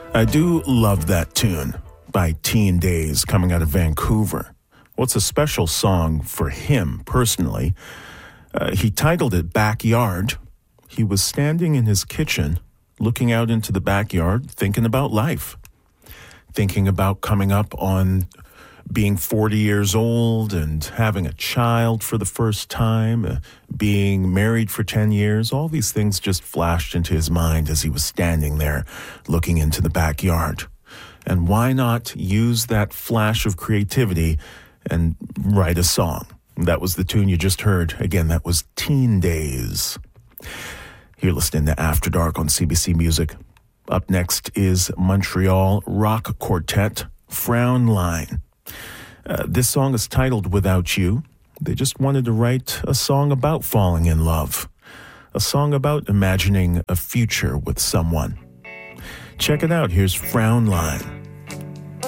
I do love that tune by Teen Daze coming out of Vancouver. Well, it's a special song for him personally. He titled it Backyard. He was standing in his kitchen, looking out into the backyard, thinking about life, thinking about coming up on being 40 years old and having a child for the first time, being married for 10 years. All these things just flashed into his mind as he was standing there looking into the backyard. And why not use that flash of creativity and write a song? That was the tune you just heard. Again, that was Teen Daze. You're listening to After Dark on CBC Music. Up next is Montreal rock quartet Frown Line. This song is titled Without You. They just wanted to write a song about falling in love, a song about imagining a future with someone. Check it out. Here's Frown Line.